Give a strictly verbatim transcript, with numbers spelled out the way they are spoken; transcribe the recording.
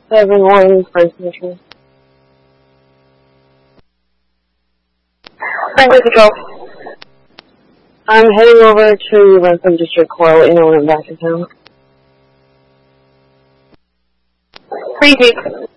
seven one First Mission. Franklin Control. I'm heading over to Ransom District Court. Let you know when I'm back in town. Three deep.